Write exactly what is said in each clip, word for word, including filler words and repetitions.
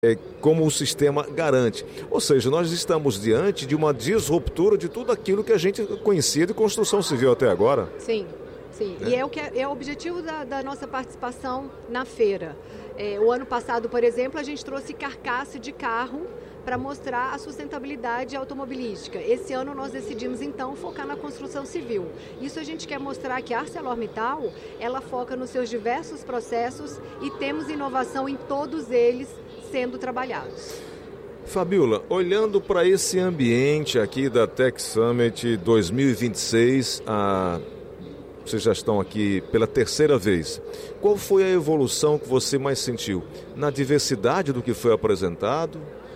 É, como o sistema garante. Ou seja, nós estamos diante de uma disruptura de tudo aquilo que a gente conhecia de construção civil até agora. Sim, sim. É. E é o, que é, é o objetivo da, da nossa participação na feira. É, o ano passado, por exemplo, a gente trouxe carcaça de carro para mostrar a sustentabilidade automobilística. Esse ano nós decidimos, então, focar na construção civil. Isso a gente quer mostrar que a ArcelorMittal, ela foca nos seus diversos processos e temos inovação em todos eles sendo trabalhados. Fabiola, olhando para esse ambiente aqui da Tech Summit dois mil e vinte e seis, a... vocês já estão aqui pela terceira vez. Qual foi a evolução que você mais sentiu? Na diversidade do que foi apresentado?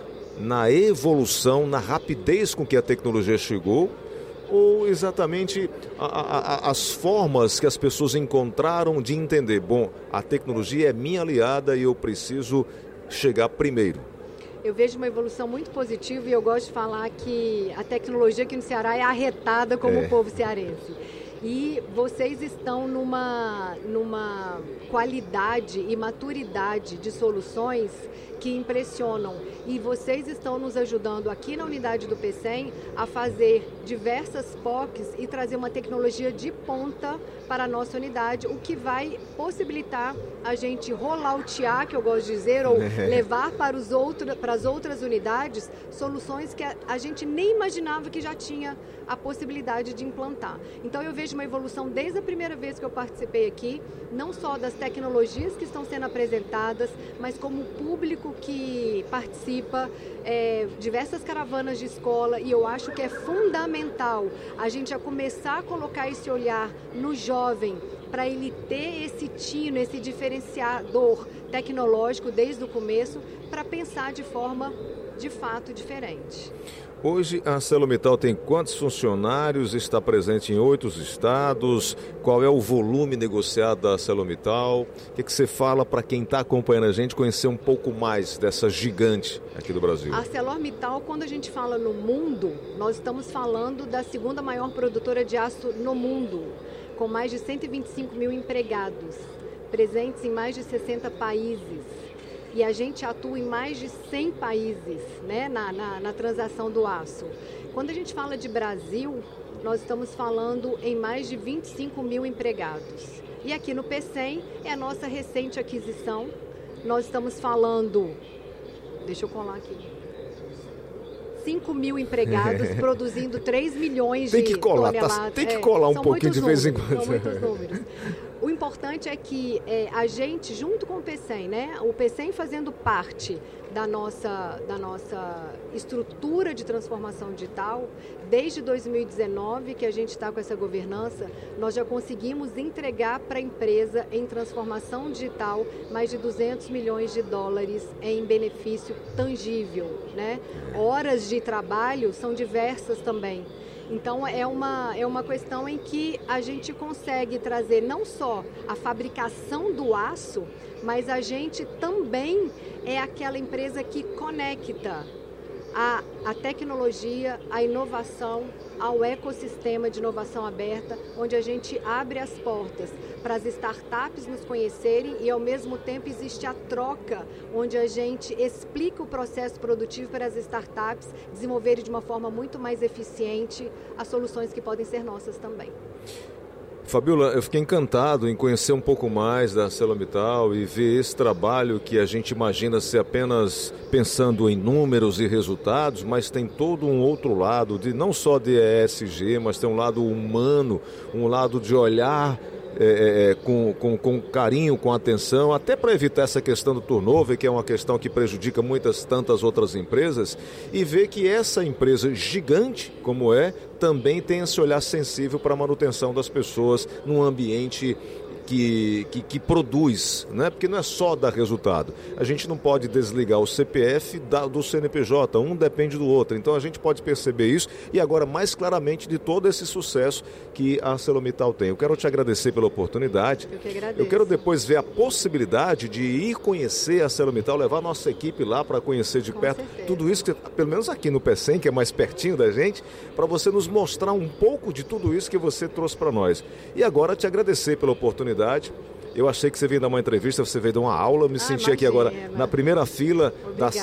Na evolução, na rapidez com que a tecnologia chegou? Ou exatamente a, a, as formas que as pessoas encontraram de entender, bom, a tecnologia é minha aliada e eu preciso chegar primeiro? Eu vejo uma evolução muito positiva e eu gosto de falar que a tecnologia aqui no Ceará é arretada como é. O povo cearense. E vocês estão numa, numa qualidade e maturidade de soluções que impressionam. E vocês estão nos ajudando aqui na unidade do Pecém a fazer diversas P O Cs e trazer uma tecnologia de ponta para a nossa unidade, o que vai possibilitar a gente rolloutear, que eu gosto de dizer, ou levar para, os outro, para as outras unidades soluções que a, a gente nem imaginava que já tinha a possibilidade de implantar. Então eu vejo uma evolução desde a primeira vez que eu participei aqui, não só das tecnologias que estão sendo apresentadas, mas como o público que participa, é, diversas caravanas de escola, e eu acho que é fundamental a gente já começar a colocar esse olhar no jovem, para ele ter esse tino, esse diferenciador tecnológico desde o começo, para pensar de forma, de fato, diferente. Hoje a ArcelorMittal tem quantos funcionários, está presente em oito estados, qual é o volume negociado da ArcelorMittal? O que, que você fala para quem está acompanhando a gente conhecer um pouco mais dessa gigante aqui do Brasil? A ArcelorMittal, quando a gente fala no mundo, nós estamos falando da segunda maior produtora de aço no mundo, com mais de cento e vinte e cinco mil empregados, presentes em mais de sessenta países. E a gente atua em mais de cem países, né, na, na, na transação do aço. Quando a gente fala de Brasil, nós estamos falando em mais de vinte e cinco mil empregados. E aqui no Pecém é a nossa recente aquisição. Nós estamos falando, deixa eu colar aqui, cinco mil empregados produzindo três milhões tem de que colar, toneladas. Tá, tem que colar é, um pouquinho de números, vez em quando. São muitos números. O importante é que é, a gente, junto com o Pecém, né, o Pecém fazendo parte da nossa, da nossa estrutura de transformação digital, desde dois mil e dezenove que a gente está com essa governança, nós já conseguimos entregar para a empresa em transformação digital mais de duzentos milhões de dólares em benefício tangível, né? Horas de trabalho são diversas também. Então é uma, é uma questão em que a gente consegue trazer não só a fabricação do aço, mas a gente também é aquela empresa que conecta a, a tecnologia, a inovação ao ecossistema de inovação aberta, onde a gente abre as portas para as startups nos conhecerem e, ao mesmo tempo, existe a troca, onde a gente explica o processo produtivo para as startups desenvolverem de uma forma muito mais eficiente as soluções que podem ser nossas também. Fabiola, eu fiquei encantado em conhecer um pouco mais da ArcelorMittal e ver esse trabalho que a gente imagina ser apenas pensando em números e resultados, mas tem todo um outro lado, de, não só de E S G, mas tem um lado humano, um lado de olhar É, é, com, com, com carinho, com atenção, até para evitar essa questão do turnover, que é uma questão que prejudica muitas tantas outras empresas, e ver que essa empresa gigante como é, também tem esse olhar sensível para a manutenção das pessoas num ambiente Que, que, que produz, né? Porque não é só dar resultado. A gente não pode desligar o C P F da, do C N P J, um depende do outro. Então a gente pode perceber isso e agora mais claramente de todo esse sucesso que a ArcelorMittal tem. Eu quero te agradecer pela oportunidade. Eu que agradeço. Eu quero depois ver a possibilidade de ir conhecer a ArcelorMittal, levar a nossa equipe lá para conhecer de Com perto certeza. Tudo isso, que, pelo menos aqui no Pecém, que é mais pertinho da gente, para você nos mostrar um pouco de tudo isso que você trouxe para nós. E agora te agradecer pela oportunidade. Eu achei que você veio dar uma entrevista, você veio dar uma aula, me ah, senti imagina, aqui agora na primeira fila da